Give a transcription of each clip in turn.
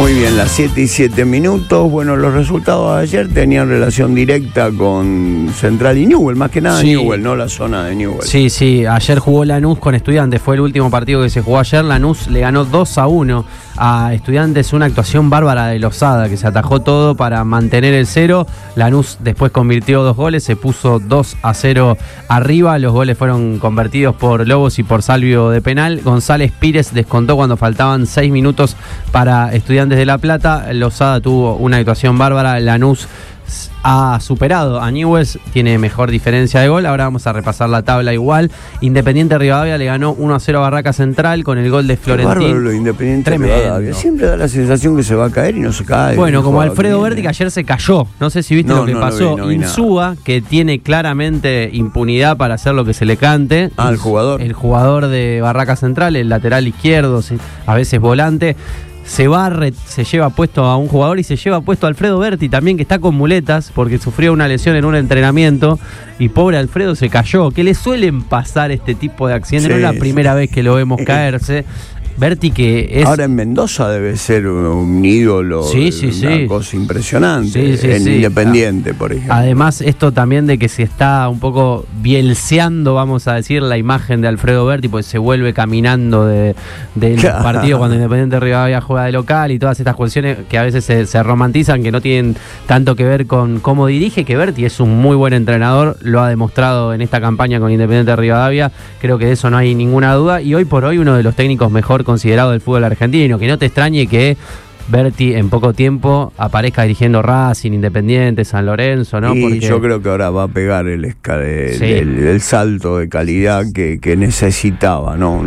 Muy bien, las 7:07. Bueno, los resultados de ayer tenían relación directa con Central y Newell's, más que nada Sí. Newell's, no la zona de Newell's. Sí, ayer jugó Lanús con Estudiantes, fue el último partido que se jugó ayer. Lanús le ganó 2-1 a Estudiantes, una actuación bárbara de Lozada, que se atajó todo para mantener el 0. Lanús después convirtió 2 goles, se puso 2-0 arriba. Los goles fueron convertidos por Lobos y por Salvio de penal. González Pires descontó cuando faltaban 6 minutos para Estudiantes de La Plata. Lozada tuvo una actuación bárbara. Lanús ha superado a Newell's, tiene mejor diferencia de gol. Ahora vamos a repasar la tabla igual. Independiente Rivadavia le ganó 1-0 a Barraca Central con el gol de Florentín. Bárbaro lo Independiente Tremendo. Rivadavia. Siempre da la sensación que se va a caer y no se cae. Bueno, como Alfredo Berti, que ayer se cayó. No sé si viste lo que pasó. No vi Insúa, que tiene claramente impunidad para hacer lo que se le cante. El jugador. El jugador de Barraca Central, el lateral izquierdo, a veces volante. Se lleva puesto a un jugador y se lleva puesto a Alfredo Berti también, que está con muletas porque sufrió una lesión en un entrenamiento y pobre Alfredo se cayó, que le suelen pasar este tipo de accidentes, no es la primera vez que lo vemos caerse. Berti, que es... Ahora en Mendoza debe ser un ídolo, una cosa impresionante, Independiente, por ejemplo. Además, esto también de que se está un poco bielseando, vamos a decir, la imagen de Alfredo Berti, pues se vuelve caminando del partido cuando Independiente Rivadavia juega de local y todas estas cuestiones que a veces se romantizan, que no tienen tanto que ver con cómo dirige, que Berti es un muy buen entrenador, lo ha demostrado en esta campaña con Independiente Rivadavia, creo que de eso no hay ninguna duda, y hoy por hoy uno de los técnicos mejor considerado del fútbol argentino. Que no te extrañe que Berti en poco tiempo aparezca dirigiendo Racing, Independiente, San Lorenzo, ¿no? Y porque yo creo que ahora va a pegar el salto de calidad que necesitaba, ¿no?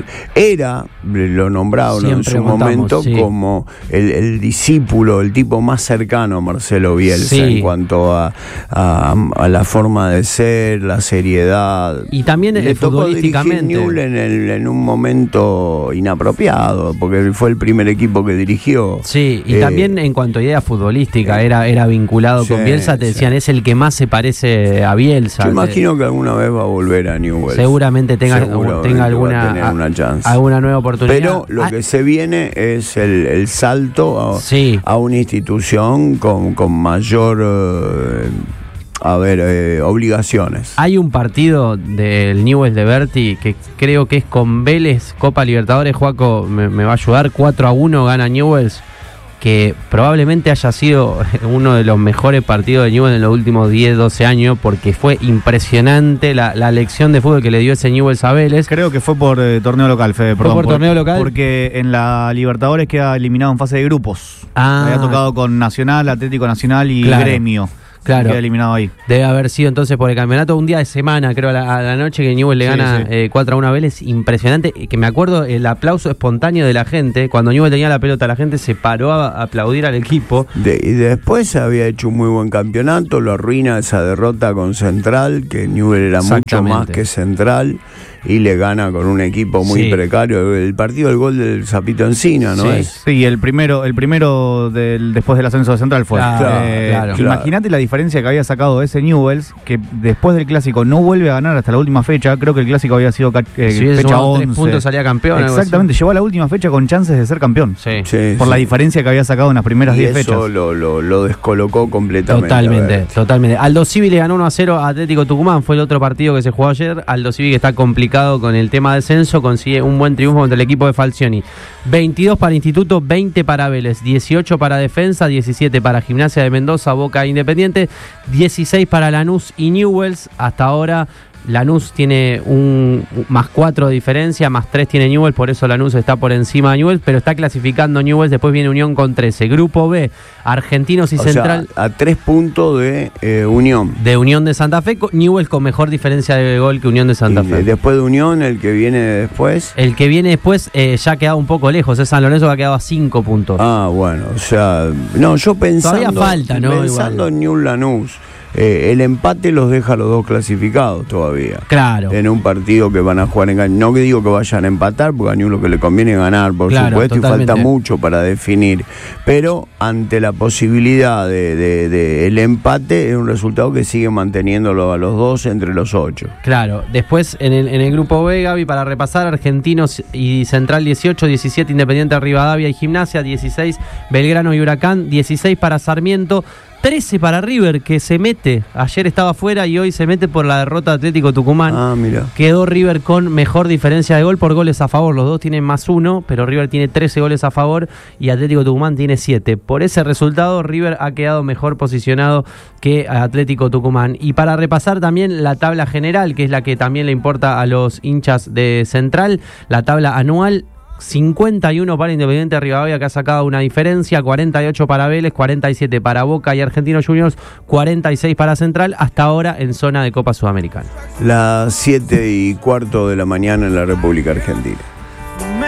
Lo nombraron en su momento como el discípulo, el tipo más cercano a Marcelo Bielsa en cuanto a la forma de ser, la seriedad. Y también le tocó futbolísticamente. Dirigir Newell's en un momento inapropiado, porque fue el primer equipo que dirigió. Sí, y también en cuanto a idea futbolística, era vinculado con Bielsa, te decían, es el que más se parece a Bielsa. Yo imagino que alguna vez va a volver a Newell's. Seguramente tenga alguna nueva oportunidad. Pero lo que se viene es el salto a una institución con mayor... obligaciones. Hay un partido del Newell's de Berti que creo que es con Vélez, Copa Libertadores. Joaco me va a ayudar. 4-1 gana Newell's, que probablemente haya sido uno de los mejores partidos de Newell's en los últimos 10-12 años, porque fue impresionante la lección de fútbol que le dio ese Newell's a Vélez. Creo que fue por torneo local, Fede, perdón. ¿Fue por torneo local? Porque en la Libertadores queda eliminado en fase de grupos. Había tocado con Nacional, Atlético Nacional y Gremio. Claro, queda eliminado ahí. Debe haber sido entonces por el campeonato un día de semana, creo, a la noche, que Newell's le gana 4-1 a Vélez. Impresionante, que me acuerdo el aplauso espontáneo de la gente. Cuando Newell's tenía la pelota, la gente se paró a aplaudir al equipo. Y después había hecho un muy buen campeonato, lo arruina esa derrota con Central, que Newell's era mucho más que Central, y le gana con un equipo muy precario. El partido, el gol del Zapito Encina, ¿no es? Sí, el primero después del ascenso de Central fue. Claro. Imagínate la diferencia que había sacado ese Newell's, que después del clásico no vuelve a ganar hasta la última fecha. Creo que el clásico había sido fecha 11. 3 puntos salía campeón. Exactamente, llegó a la última fecha con chances de ser campeón. Por la diferencia que había sacado en las primeras 10 fechas. Eso lo descolocó completamente. Totalmente. Aldo Civi le ganó 1-0 a Atlético Tucumán, fue el otro partido que se jugó ayer. Aldo Civi, que está complicado con el tema de descenso, consigue un buen triunfo contra el equipo de Falcioni. 22 para Instituto, 20 para Vélez, 18 para Defensa, 17 para Gimnasia de Mendoza, Boca Independiente, 16 para Lanús y Newell's. Hasta ahora Lanús tiene un +4 de diferencia, +3 tiene Newell's, por eso Lanús está por encima de Newell's, pero está clasificando Newell's. Después viene Unión con 13. Grupo B, Argentinos y Central. A 3 puntos de Unión. De Unión de Santa Fe, Newell's con mejor diferencia de gol que Unión de Santa Fe. Después de Unión, el que viene después. El que viene después ya ha quedado un poco lejos. San Lorenzo que ha quedado a 5 puntos. Bueno, yo pensando. Todavía falta, ¿no? Pensando en Newell's Lanús. el empate los deja a los dos clasificados todavía. Claro. En un partido que van a jugar no que digo que vayan a empatar, porque a Newell's lo que le conviene es ganar, por supuesto, totalmente. Y falta mucho para definir. Pero ante la posibilidad de el empate, es un resultado que sigue manteniéndolo a los dos entre los 8. Claro. Después en el grupo B, Gaby, para repasar, Argentinos y Central 18, 17 Independiente Rivadavia y Gimnasia, 16 Belgrano y Huracán, 16 para Sarmiento, 13 para River, que se mete, ayer estaba afuera y hoy se mete por la derrota de Atlético Tucumán. Mira. Quedó River con mejor diferencia de gol por goles a favor, los dos tienen +1, pero River tiene 13 goles a favor y Atlético Tucumán tiene 7. Por ese resultado, River ha quedado mejor posicionado que Atlético Tucumán. Y para repasar también la tabla general, que es la que también le importa a los hinchas de Central, la tabla anual: 51 para Independiente Rivadavia, que ha sacado una diferencia, 48 para Vélez, 47 para Boca y Argentinos Juniors, 46 para Central, hasta ahora en zona de Copa Sudamericana. Las 7:15 de la mañana en la República Argentina.